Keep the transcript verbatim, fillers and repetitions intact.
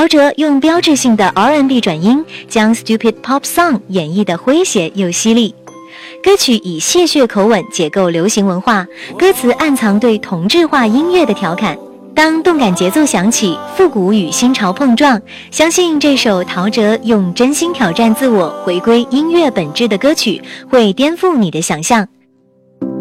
陶喆用标志性的 R and B 转音，将 Stupid Pop Song 演绎的诙谐又犀利。歌曲以戏谑口吻解构流行文化，歌词暗藏对同质化音乐的调侃。当动感节奏响起，复古与新潮碰撞，相信这首陶喆用真心挑战自我、回归音乐本质的歌曲会颠覆你的想象。